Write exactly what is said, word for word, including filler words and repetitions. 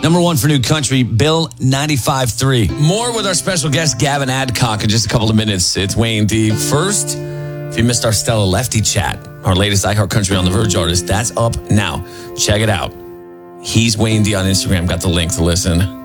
Number one for new country, Bill ninety-five three. More with our special guest, Gavin Adcock, in just a couple of minutes. It's Wayne D. First, if you missed our Stella Lefty chat, our latest iHeart Country on the Verge artist, that's up now. Check it out. He's Wayne D on Instagram. Got the link to listen.